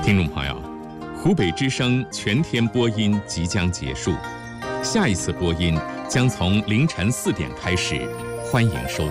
听众朋友，湖北之声全天播音即将结束，下一次播音将从凌晨4点开始，欢迎收